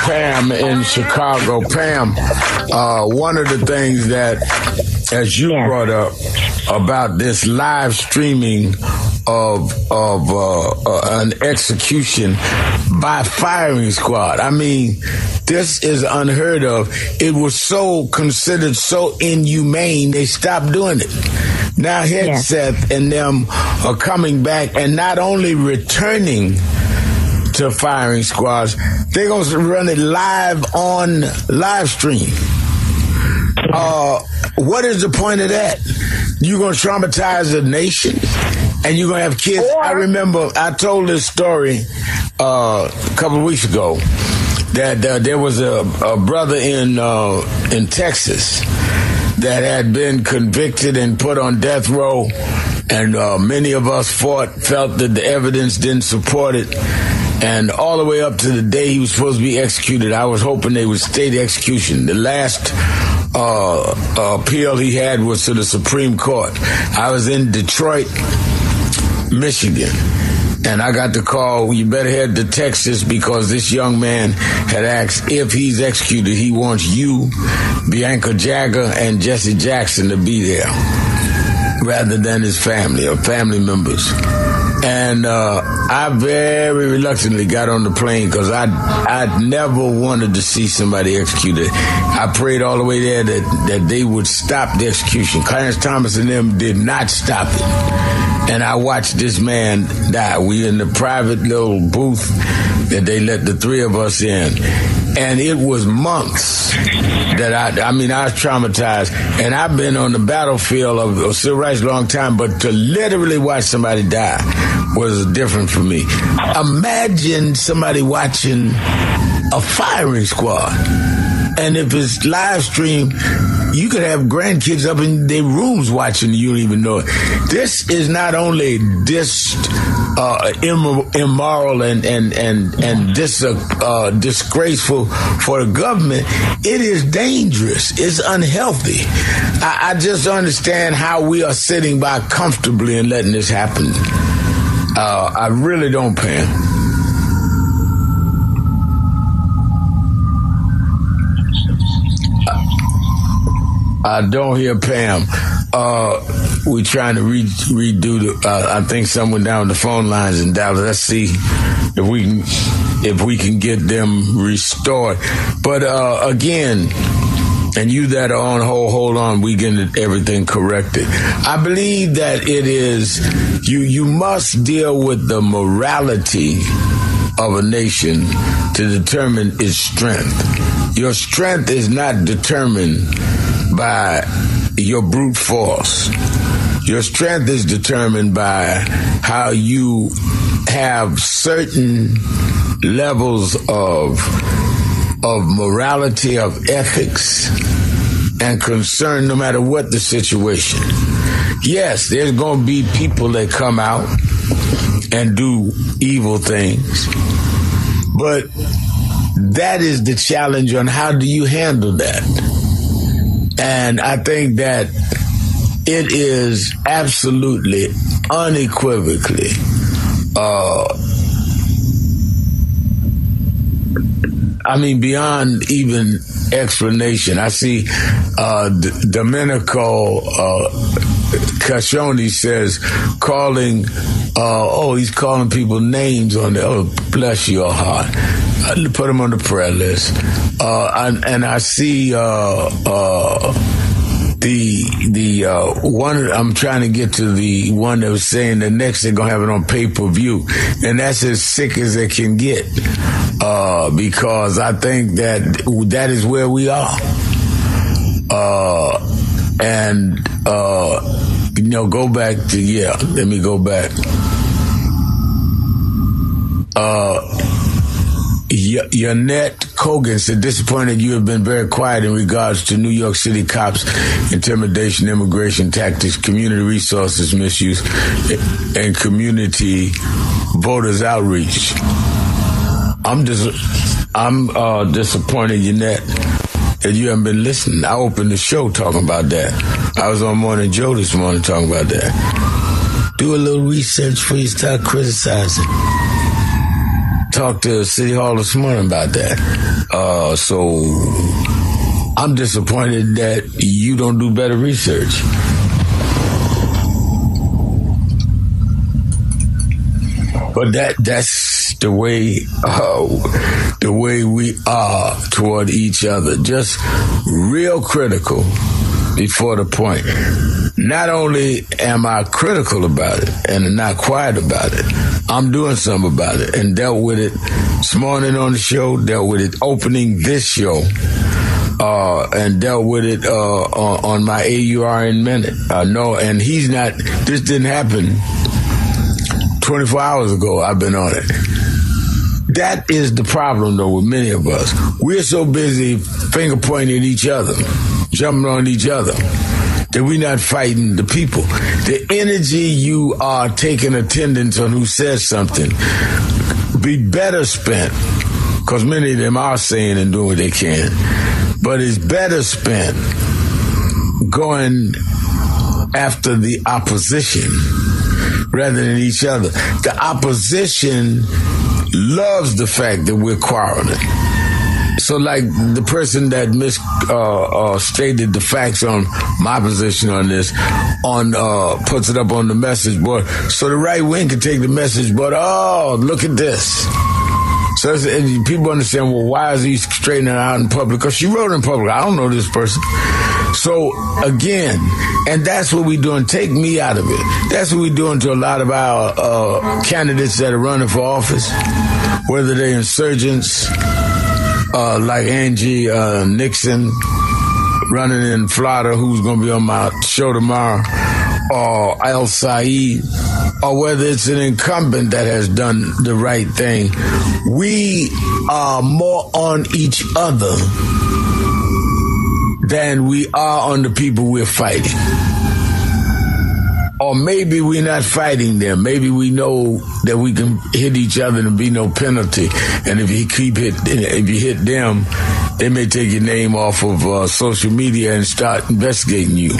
Pam in Chicago. Pam, one of the things that, as you brought up about this live streaming of an execution by firing squad. I mean, this is unheard of. It was so considered so inhumane, they stopped doing it. Now Hegseth and them are coming back and not only returning to firing squads, they're going to run it live on live stream. What is the point of that? You're going to traumatize the nation? And you're going to have kids. I remember I told this story a couple of weeks ago that there was a brother in Texas that had been convicted and put on death row. And many of us felt that the evidence didn't support it. And all the way up to the day he was supposed to be executed, I was hoping they would stay the execution. The last appeal he had was to the Supreme Court. I was in Detroit, Michigan, and I got the call, you better head to Texas because this young man had asked if he's executed, he wants you, Bianca Jagger, and Jesse Jackson to be there rather than his family or family members. And I very reluctantly got on the plane because I'd never wanted to see somebody executed. I prayed all the way there that they would stop the execution. Clarence Thomas and them did not stop it. And I watched this man die. We in the private little booth that they let the three of us in. And it was months that I was traumatized. And I've been on the battlefield of civil rights a long time, but to literally watch somebody die was different for me. Imagine somebody watching a firing squad. And if it's live stream, you could have grandkids up in their rooms watching, you don't even know it. This is not only immoral and disgraceful for the government, it is dangerous. It's unhealthy. I just understand how we are sitting by comfortably and letting this happen. I really don't, Pam. I don't hear Pam. We're trying to redo the. I think someone down the phone lines in Dallas. Let's see if we can get them restored. But again, and you that are on hold on, we get everything corrected. I believe that it is you must deal with the morality of a nation to determine its strength. Your strength is not determined by your brute force. Your strength is determined by how you have certain levels of morality, of ethics, and concern no matter what the situation. Yes, there's going to be people that come out and do evil things, but that is the challenge on how do you handle that. And I think that it is absolutely, unequivocally, beyond even explanation. I see Domenico Cascioni says he's calling people names on there. Oh, bless your heart. Put them on the prayer list. And I see the one, I'm trying to get to the one that was saying the next they're going to have it on pay-per-view. And that's as sick as it can get. Because I think that is where we are. Go back to, let me go back. Yannette Kogan said, disappointed you have been very quiet in regards to New York City cops, intimidation, immigration tactics, community resources misuse, and community voters outreach. I'm disappointed, Yannette, that you haven't been listening. I opened the show talking about that. I was on Morning Joe this morning talking about that. Do a little research before you start criticizing. talked to City Hall this morning about that. So I'm disappointed that you don't do better research. But that's the way we are toward each other. Just real critical before the point. Not only am I critical about it and not quiet about it, I'm doing something about it and dealt with it this morning on the show, dealt with it opening this show, and dealt with it on my AURN Minute. And this didn't happen 24 hours ago. I've been on it. That is the problem, though, with many of us. We're so busy finger pointing at each other, jumping on each other, that we're not fighting the people. The energy you are taking attendance on who says something be better spent, because many of them are saying and doing what they can, but it's better spent going after the opposition rather than each other. The opposition loves the fact that we're quarreling. So like the person that stated the facts on my position on this, puts it up on the message board, so the right wing can take the message board, look at this. So people understand, well, why is he straightening it out in public? Because she wrote in public. I don't know this person. So, again, and that's what we're doing. Take me out of it. That's what we're doing to a lot of our candidates that are running for office, whether they're insurgents, like Angie Nixon running in Florida, who's going to be on my show tomorrow, or Al Saeed, or whether it's an incumbent that has done the right thing. We are more on each other than we are on the people we're fighting. Or maybe we're not fighting them. Maybe we know that we can hit each other and be no penalty. And if you hit them, they may take your name off of social media and start investigating you.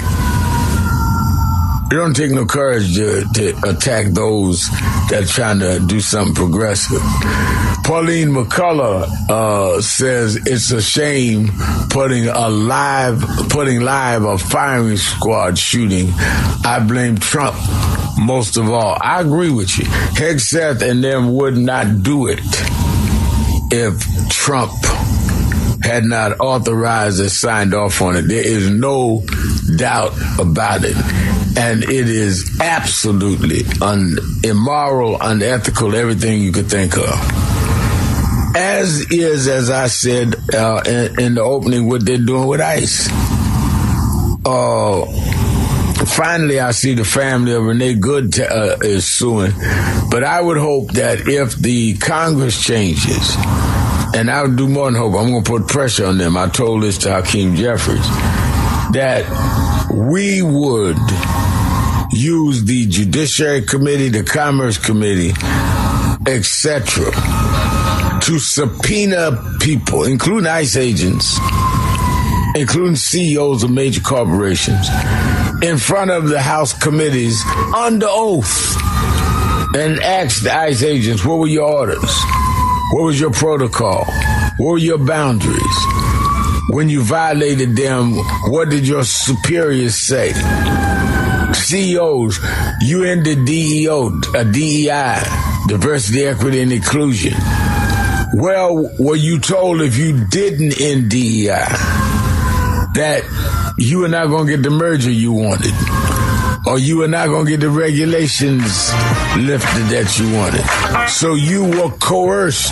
It don't take no courage to attack those that are trying to do something progressive. Pauline McCullough says it's a shame putting live a firing squad shooting. I blame Trump most of all. I agree with you. Hegseth and them would not do it if Trump had not authorized or signed off on it. There is no doubt about it. And it is absolutely immoral, unethical, everything you could think of. As I said in the opening, what they're doing with ICE. Finally, I see the family of Renee Good is suing. But I would hope that if the Congress changes, and I would do more than hope, I'm going to put pressure on them. I told this to Hakeem Jeffries, that we would use the Judiciary Committee, the Commerce Committee, etc., to subpoena people, including ICE agents, including CEOs of major corporations, in front of the House committees under oath, and ask the ICE agents, what were your orders? What was your protocol? What were your boundaries? When you violated them, what did your superiors say? CEOs, you ended DEI, diversity, equity, and inclusion. Well, were you told if you didn't end DEI that you were not going to get the merger you wanted, or you were not going to get the regulations lifted that you wanted? So you were coerced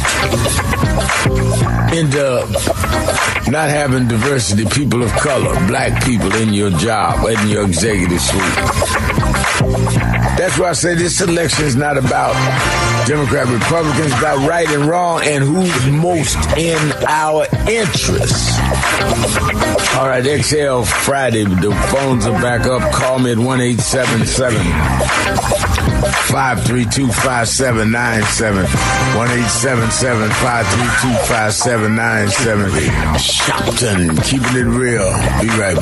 into not having diversity, people of color, black people in your job, in your executive suite. That's why I say this election is not about Democrat, Republicans, it's about right and wrong and who's most in our interests. All right, XL Friday, the phones are back up. Call me at 1-877-532-5797. 1-877-532-5797. Shopton, keeping it real. Be right back.